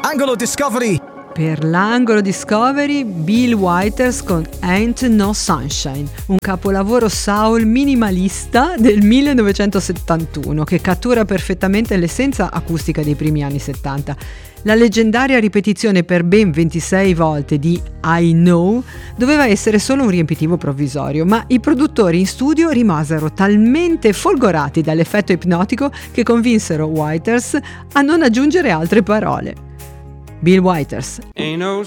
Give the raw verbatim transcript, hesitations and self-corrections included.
Angolo Discovery. Per l'angolo Discovery, Bill Withers con Ain't No Sunshine, un capolavoro soul minimalista del millenovecentosettantuno che cattura perfettamente l'essenza acustica dei primi anni settanta. La leggendaria ripetizione per ben ventisei volte di I Know doveva essere solo un riempitivo provvisorio, ma i produttori in studio rimasero talmente folgorati dall'effetto ipnotico che convinsero Withers a non aggiungere altre parole. Bill Withers. Ain't no